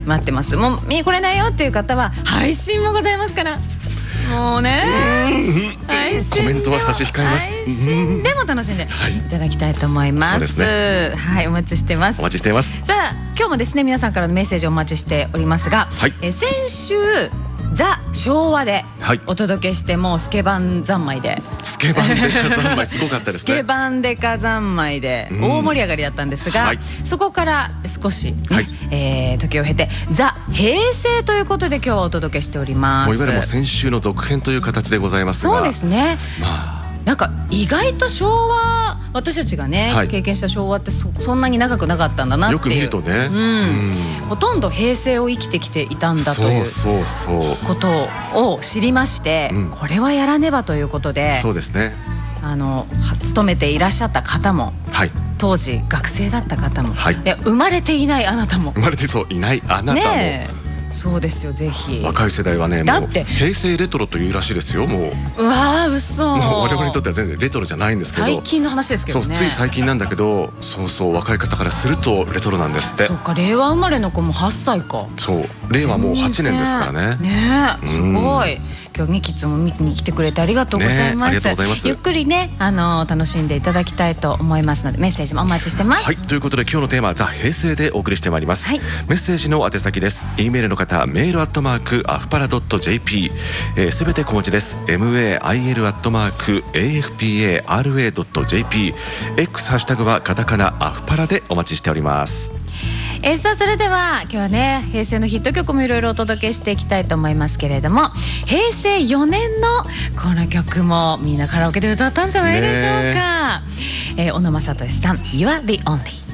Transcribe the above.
待ってます。もう見に来れないよっていう方は配信もございますから、もうね配信コメントは差し控えます。 配信でも楽しんでいただきたいと思います。 そうですね、 はい、お待ちしてます。 お待ちしています。 さあ今日もですね、皆さんからのメッセージをお待ちしておりますが、 はい、 先週ザ・昭和でお届けして、もうスケバン三昧でスケバンデカ三昧すごかったですね。 スケバンデカ三昧で大盛り上がりだったんですが、そこから少し、時を経てザ・平成ということで今日はお届けしております。 もういわゆるもう先週の続編という形でございますが、 そうですね、なんか意外と昭和、私たちがね、経験した昭和ってそんなに長くなかったんだなっていう、 よく見るとね、 ほとんど平成を生きてきていたんだということを知りまして、これはやらねばということで、 そうですね、 勤めていらっしゃった方も、当時学生だった方も、生まれていないあなたも、 生まれてそういないあなたも、 そうですよ、ぜひ若い世代はね、もう平成レトロというらしいですよ。もう、 うわー、嘘。 もう我々にとっては全然レトロじゃないんですけど、 最近の話ですけどね。 そう、つい最近なんだけど、そうそう、若い方からするとレトロなんですって。 そうか、令和生まれの子も8歳か。 そう、令和もう8年ですからね。 ねえ、すごい。今日ね、キッズも見に来てくれてありがとうございます。 ありがとうございます。 ゆっくりね、楽しんでいただきたいと思いますので、メッセージもお待ちしてます。 はい、ということで今日のテーマはザ・平成でお送りしてまいります。メッセージの宛先です。Eメールの方、メールアフパラ .jp、すべて小文字です。mail@afpara.jp、 X ハッシュタグはカタカナアフパラでお待ちしております。 さあそれでは今日はね、平成のヒット曲もいろいろお届けしていきたいと思いますけれども、平成4年のこの曲もみんなカラオケで歌ったんじゃないでしょうか。小野正利さん、You are the only。